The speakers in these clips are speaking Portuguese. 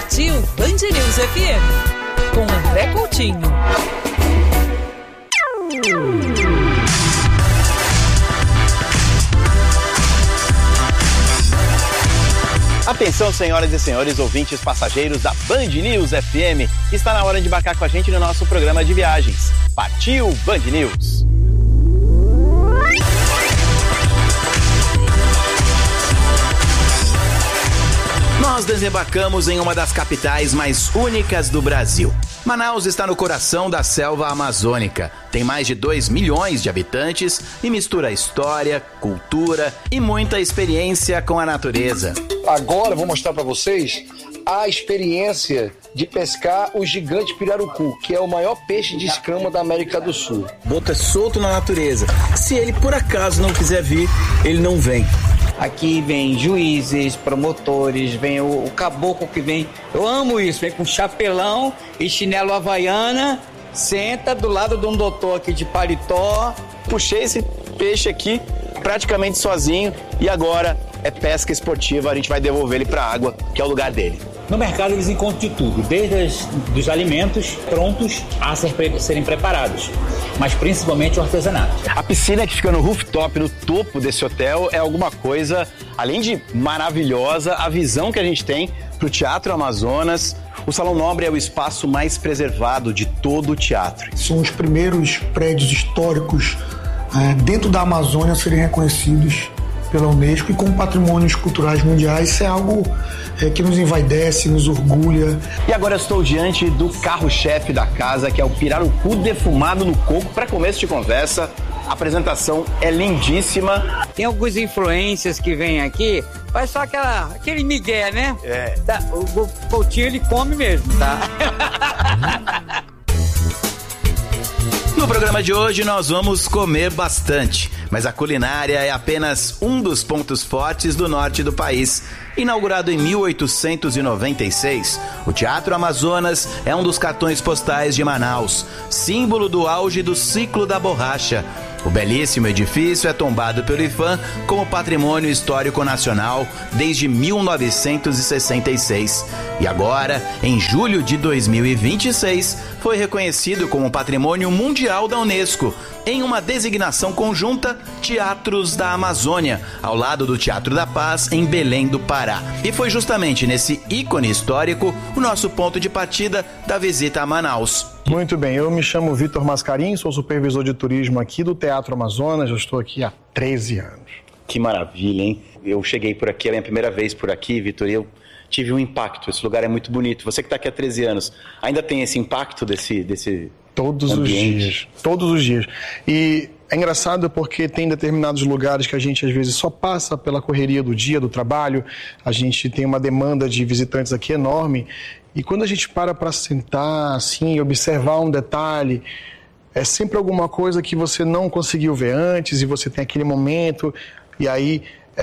Partiu Band News FM, com André Coutinho. Atenção, senhoras e senhores ouvintes passageiros da Band News FM. Está na hora de embarcar com a gente no nosso programa de viagens. Partiu Band News! Nós desembarcamos em uma das capitais mais únicas do Brasil. Manaus está no coração da selva amazônica. Tem mais de 2 milhões de habitantes e mistura história, cultura e muita experiência com a natureza. Agora eu vou mostrar para vocês a experiência de pescar o gigante pirarucu, que é o maior peixe de escama da América do Sul. Boto é solto na natureza. Se ele por acaso não quiser vir, ele não vem. Aqui vem juízes, promotores, vem o caboclo que vem. Eu amo isso, vem com chapelão e chinelo havaiana, senta do lado de um doutor aqui de paletó. Puxei esse peixe aqui praticamente sozinho e agora é pesca esportiva, a gente vai devolver ele para a água, que é o lugar dele. No mercado eles encontram de tudo, desde dos alimentos prontos a serem preparados, mas principalmente o artesanato. A piscina que fica no rooftop, no topo desse hotel, é alguma coisa, além de maravilhosa, a visão que a gente tem para o Teatro Amazonas. O Salão Nobre é o espaço mais preservado de todo o teatro. São os primeiros prédios históricos dentro da Amazônia a serem reconhecidos pela Unesco e como patrimônios culturais mundiais. Isso é algo que nos envaidece, nos orgulha. E agora eu estou diante do carro-chefe da casa, que é o pirarucu defumado no coco. Para começo de conversa, a apresentação é lindíssima. Tem algumas influências que vêm aqui, faz só aquele migué, né? O Coutinho ele come mesmo, tá? No programa de hoje nós vamos comer bastante, mas a culinária é apenas um dos pontos fortes do norte do país. Inaugurado em 1896, o Teatro Amazonas é um dos cartões postais de Manaus, símbolo do auge do ciclo da borracha. O belíssimo edifício é tombado pelo IPHAN como Patrimônio Histórico Nacional desde 1966. E agora, em julho de 2026, foi reconhecido como Patrimônio Mundial da Unesco, em uma designação conjunta Teatros da Amazônia, ao lado do Teatro da Paz, em Belém do Pará. E foi justamente nesse ícone histórico o nosso ponto de partida da visita a Manaus. Muito bem, eu me chamo Vitor Mascarim, sou supervisor de turismo aqui do Teatro Amazonas, eu estou aqui há 13 anos. Que maravilha, hein? Eu cheguei por aqui, é a minha primeira vez por aqui, Vitor, e eu tive um impacto. Esse lugar é muito bonito. Você que está aqui há 13 anos, ainda tem esse impacto desse todos ambiente? Todos os dias. E é engraçado porque tem determinados lugares que a gente às vezes só passa pela correria do dia, do trabalho. A gente tem uma demanda de visitantes aqui enorme. E quando a gente para sentar assim e observar um detalhe, é sempre alguma coisa que você não conseguiu ver antes e você tem aquele momento e aí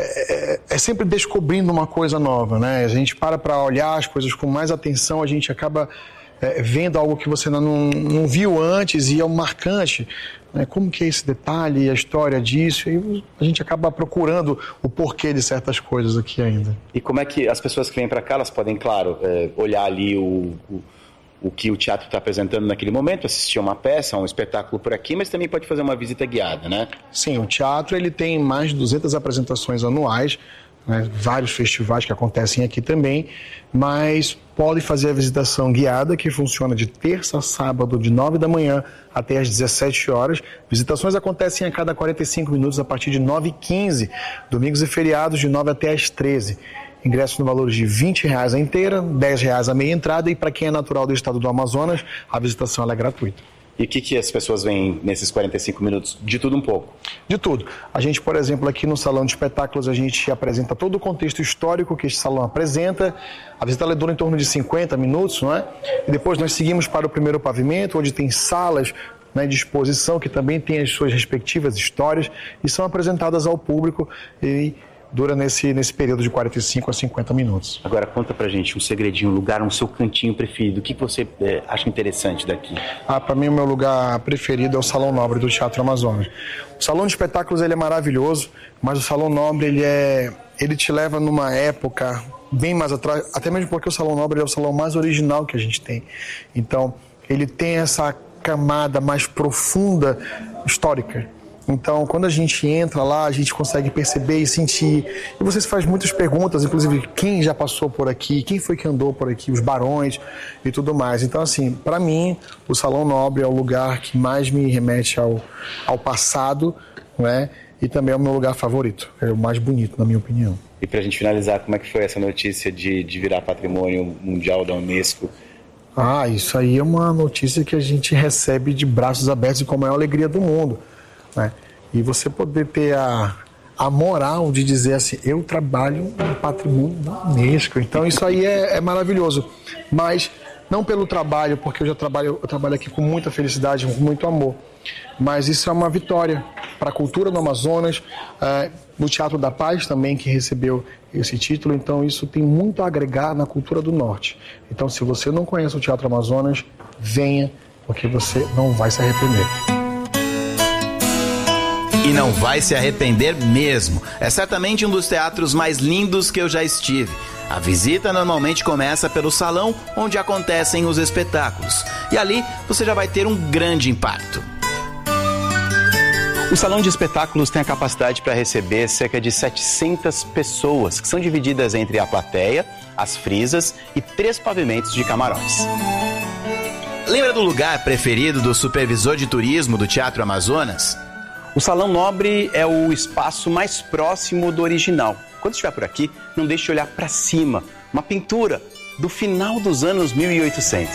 é sempre descobrindo uma coisa nova, né? A gente para olhar as coisas com mais atenção, a gente acaba vendo algo que você não viu antes e é um marcante, né? Como que é esse detalhe, a história disso, e a gente acaba procurando o porquê de certas coisas aqui ainda. E como é que as pessoas que vêm para cá, elas podem, claro, olhar ali o que o teatro está apresentando naquele momento, assistir uma peça, um espetáculo por aqui, mas também pode fazer uma visita guiada, né? Sim, o teatro ele tem mais de 200 apresentações anuais, né? Vários festivais que acontecem aqui também, mas pode fazer a visitação guiada, que funciona de terça a sábado, de 9 da manhã até às 17 horas. Visitações acontecem a cada 45 minutos, a partir de 9h15, domingos e feriados de 9 até às 13. Ingresso no valor de R$20 a inteira, R$10 a meia entrada, e para quem é natural do estado do Amazonas, a visitação ela é gratuita. E o que as pessoas veem nesses 45 minutos? De tudo um pouco? De tudo. A gente, por exemplo, aqui no Salão de Espetáculos, a gente apresenta todo o contexto histórico que este salão apresenta. A visita ela dura em torno de 50 minutos, não é? E depois nós seguimos para o primeiro pavimento, onde tem salas, né, de exposição, que também tem as suas respectivas histórias e são apresentadas ao público e dura nesse período de 45 a 50 minutos. Agora conta pra gente um segredinho, um lugar, um seu cantinho preferido. O que você acha interessante daqui? Para mim o meu lugar preferido é o Salão Nobre do Teatro Amazonas. O Salão de Espetáculos ele é maravilhoso, mas o Salão Nobre ele te leva numa época bem mais atrás, até mesmo porque o Salão Nobre é o salão mais original que a gente tem. Então, ele tem essa camada mais profunda histórica. Então, quando a gente entra lá, a gente consegue perceber e sentir. E você faz muitas perguntas, inclusive quem já passou por aqui, quem foi que andou por aqui, os barões e tudo mais. Então, assim, para mim, o Salão Nobre é o lugar que mais me remete ao passado, né? E também é o meu lugar favorito, é o mais bonito, na minha opinião. E para a gente finalizar, como é que foi essa notícia de virar patrimônio mundial da Unesco? Isso aí é uma notícia que a gente recebe de braços abertos e com a maior alegria do mundo, né? E você poder ter a moral de dizer assim, eu trabalho no patrimônio da Unesco. Então isso aí é maravilhoso. Mas não pelo trabalho, porque eu trabalho aqui com muita felicidade, com muito amor. Mas isso é uma vitória para a cultura do Amazonas, do Teatro da Paz também, que recebeu esse título. Então isso tem muito a agregar na cultura do Norte. Então se você não conhece o Teatro Amazonas, venha, porque você não vai se arrepender. E não vai se arrepender mesmo. É certamente um dos teatros mais lindos que eu já estive. A visita normalmente começa pelo salão onde acontecem os espetáculos. E ali você já vai ter um grande impacto. O salão de espetáculos tem a capacidade para receber cerca de 700 pessoas, que são divididas entre a plateia, as frisas e 3 pavimentos de camarões. Lembra do lugar preferido do supervisor de turismo do Teatro Amazonas? O Salão Nobre é o espaço mais próximo do original. Quando estiver por aqui, não deixe de olhar para cima. Uma pintura do final dos anos 1800.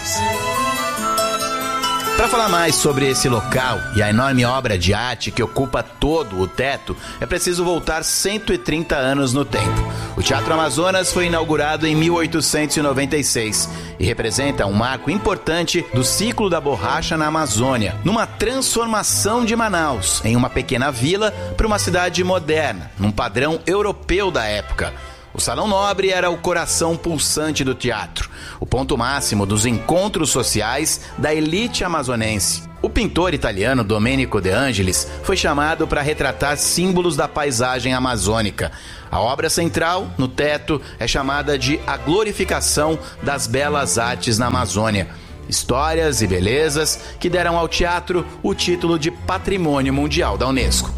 Para falar mais sobre esse local e a enorme obra de arte que ocupa todo o teto, é preciso voltar 130 anos no tempo. O Teatro Amazonas foi inaugurado em 1896 e representa um marco importante do ciclo da borracha na Amazônia, numa transformação de Manaus em uma pequena vila para uma cidade moderna, num padrão europeu da época. O Salão Nobre era o coração pulsante do teatro, o ponto máximo dos encontros sociais da elite amazonense. O pintor italiano Domenico De Angelis foi chamado para retratar símbolos da paisagem amazônica. A obra central, no teto, é chamada de A Glorificação das Belas Artes na Amazônia. Histórias e belezas que deram ao teatro o título de Patrimônio Mundial da Unesco.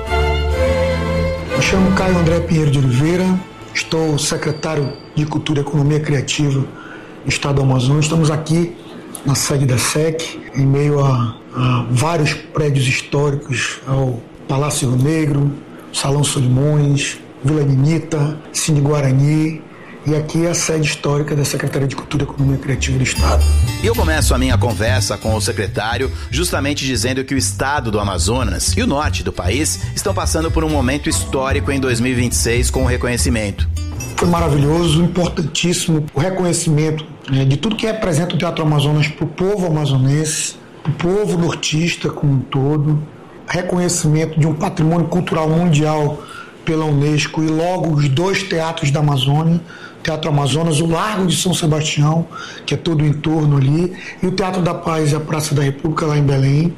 Me chamo Caio André Pinheiro de Oliveira. Estou secretário de Cultura e Economia Criativa do Estado do Amazonas. Estamos aqui na sede da SEC, em meio a vários prédios históricos, ao Palácio Rio Negro, Salão Solimões, Vila Ninita, Cine Guarani, e aqui é a sede histórica da Secretaria de Cultura e Economia Criativa do Estado. E eu começo a minha conversa com o secretário justamente dizendo que o estado do Amazonas e o norte do país estão passando por um momento histórico em 2026 com o reconhecimento. Foi maravilhoso, importantíssimo o reconhecimento de tudo que representa o Teatro Amazonas para o povo amazonense, para o povo nortista como um todo, reconhecimento de um patrimônio cultural mundial pela Unesco e logo os 2 teatros da Amazônia, o Teatro Amazonas, o Largo de São Sebastião, que é todo o entorno ali, e o Teatro da Paz e a Praça da República lá em Belém.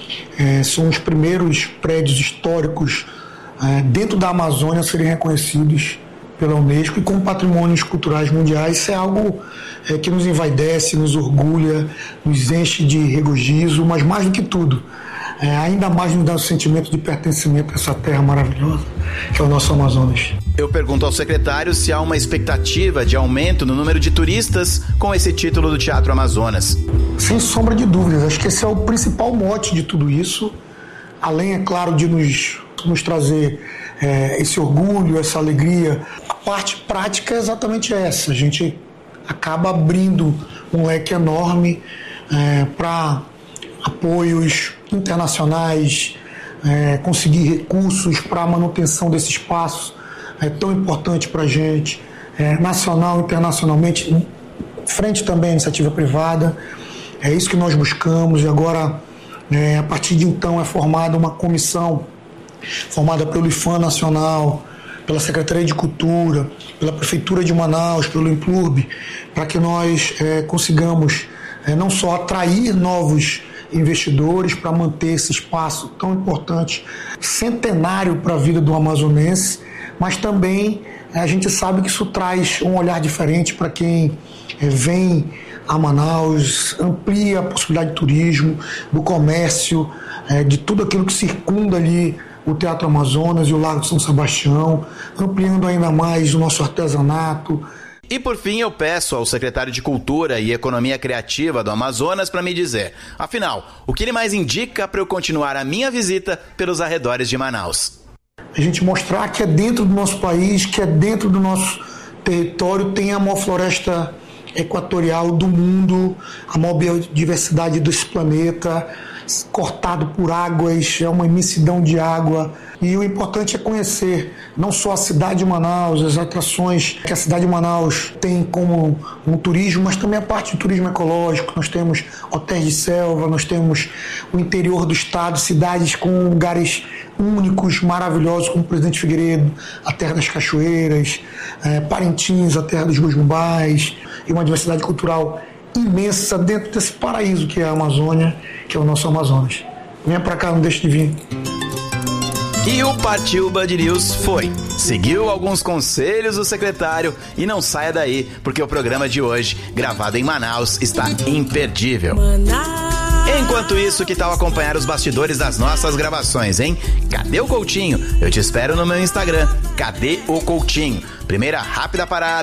São os primeiros prédios históricos dentro da Amazônia a serem reconhecidos pela Unesco e como patrimônios culturais mundiais. Isso é algo que nos envaidece, nos orgulha, nos enche de regozijo, mas mais do que tudo, ainda mais nos dá o sentimento de pertencimento a essa terra maravilhosa que é o nosso Amazonas. Eu pergunto ao secretário se há uma expectativa de aumento no número de turistas com esse título do Teatro Amazonas. Sem sombra de dúvidas, acho que esse é o principal mote de tudo isso, além, é claro, de nos trazer esse orgulho, essa alegria. A parte prática é exatamente essa, a gente acaba abrindo um leque enorme para apoios internacionais, conseguir recursos para a manutenção desse espaço é tão importante para a gente, nacional, internacionalmente, frente também à iniciativa privada. É isso que nós buscamos e agora, a partir de então, é formada uma comissão formada pelo IFAM Nacional, pela Secretaria de Cultura, pela Prefeitura de Manaus, pelo Implurb, para que nós consigamos não só atrair novos investidores para manter esse espaço tão importante, centenário para a vida do amazonense, mas também a gente sabe que isso traz um olhar diferente para quem vem a Manaus, amplia a possibilidade de turismo, do comércio, de tudo aquilo que circunda ali o Teatro Amazonas e o Lago de São Sebastião, ampliando ainda mais o nosso artesanato. E por fim eu peço ao secretário de Cultura e Economia Criativa do Amazonas para me dizer, afinal, o que ele mais indica para eu continuar a minha visita pelos arredores de Manaus? A gente mostrar que é dentro do nosso país, que é dentro do nosso território, tem a maior floresta equatorial do mundo, a maior biodiversidade desse planeta, cortado por águas, é uma imensidão de água. E o importante é conhecer não só a cidade de Manaus, as atrações que a cidade de Manaus tem como um turismo, mas também a parte do turismo ecológico. Nós temos hotéis de selva, nós temos o interior do estado, cidades com lugares únicos, maravilhosos, como Presidente Figueiredo, a Terra das Cachoeiras, Parintins, a Terra dos Guajubás, e uma diversidade cultural imensa dentro desse paraíso que é a Amazônia, que é o nosso Amazonas. Venha pra cá, não deixe de vir. E o Partiu Band News foi. Seguiu alguns conselhos do secretário e não saia daí, porque o programa de hoje, gravado em Manaus, está imperdível. Enquanto isso, que tal acompanhar os bastidores das nossas gravações, hein? Cadê o Coutinho? Eu te espero no meu Instagram. Cadê o Coutinho? Primeira rápida parada.